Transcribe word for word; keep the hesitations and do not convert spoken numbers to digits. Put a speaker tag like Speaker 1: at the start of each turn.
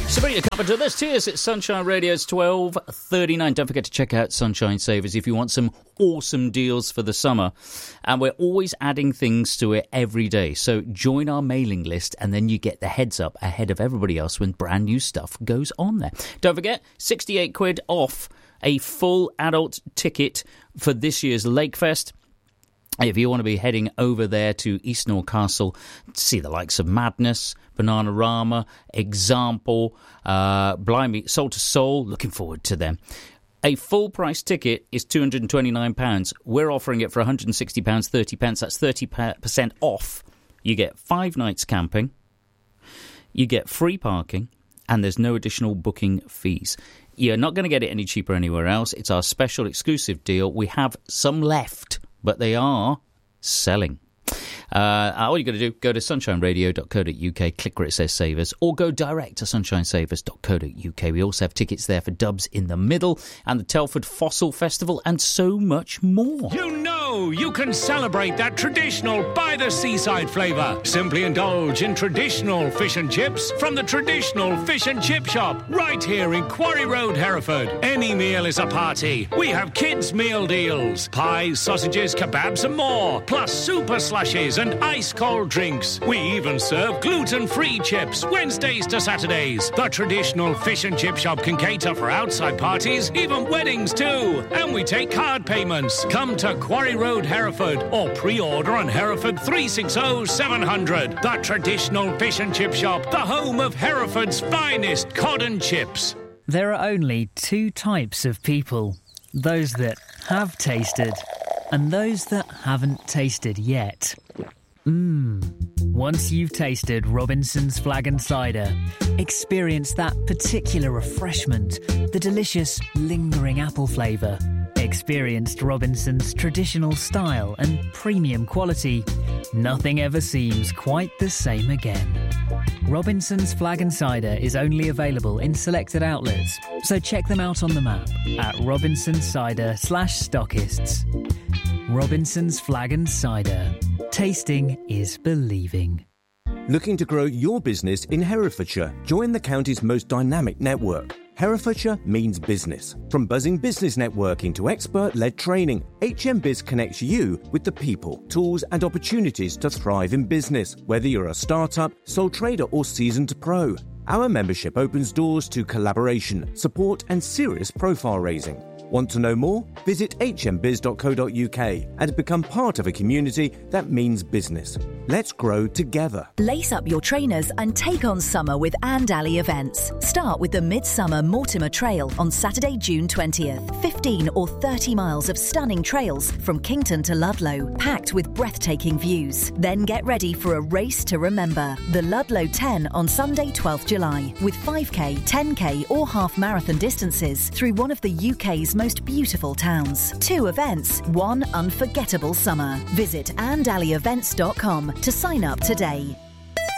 Speaker 1: Sabrina Carpenter, there's Tears. It's Sunshine Radio's twelve thirty-nine. Don't forget to check out Sunshine Savers if you want some awesome deals for the summer. And we're always adding things to it every day. So join our mailing list and then you get the heads up ahead of everybody else when brand new stuff goes on there. Don't forget, sixty-eight quid off a full adult ticket for this year's Lakefest. If you want to be heading over there to Eastnor Castle to see the likes of Madness, Bananarama, Example, uh, Blimey, Soul to Soul, looking forward to them. A full price ticket is two hundred twenty-nine pounds. We're offering it for one hundred sixty pounds thirty pence. That's thirty percent off. You get five nights camping, you get free parking, and there's no additional booking fees. You're not going to get it any cheaper anywhere else. It's our special exclusive deal. We have some left, but they are selling. Uh, all you got to do, go to sunshine radio dot co dot uk, click where it says Savers, or go direct to sunshine savers dot co dot uk. We also have tickets there for Dubs in the Middle and the Telford Fossil Festival and so much more.
Speaker 2: You know you can celebrate that traditional by-the-seaside flavour. Simply indulge in traditional fish and chips from the traditional fish and chip shop right here in Quarry Road, Hereford. Any meal is a party. We have kids' meal deals, pies, sausages, kebabs and more, plus super slushies and ice-cold drinks. We even serve gluten-free chips Wednesdays to Saturdays. The traditional fish and chip shop can cater for outside parties, even weddings too. And we take card payments. Come to Quarry Road, Hereford, or pre-order on Hereford three six zero seven hundred. The traditional fish and chip shop, the home of Hereford's finest cod and chips.
Speaker 3: There are only two types of people. Those that have tasted and those that haven't tasted yet. Mmm. Once you've tasted Robinson's Flag and Cider, experience that particular refreshment, the delicious, lingering apple flavour. Experienced Robinson's traditional style and premium quality. Nothing ever seems quite the same again. Robinson's Flag and Cider is only available in selected outlets, so check them out on the map at Robinson's Cider slash stockists. Robinson's Flag and Cider. Tasting is believing.
Speaker 4: Looking to grow your business in Herefordshire? Join the county's most dynamic network. Herefordshire means business. From buzzing business networking to expert-led training, H M Biz connects you with the people, tools and opportunities to thrive in business, whether you're a startup, sole trader or seasoned pro. Our membership opens doors to collaboration, support and serious profile raising. Want to know more? Visit h m biz dot co dot u k and become part of a community that means business. Let's grow together.
Speaker 5: Lace up your trainers and take on summer with Andally events. Start with the Midsummer Mortimer Trail on Saturday, June twentieth. fifteen or thirty miles of stunning trails from Kington to Ludlow, packed with breathtaking views. Then get ready for a race to remember. The Ludlow ten on Sunday, twelfth of July, with five k, ten k or half marathon distances through one of the U K's most beautiful towns. Two events, one unforgettable summer. Visit andally events dot com to sign up today.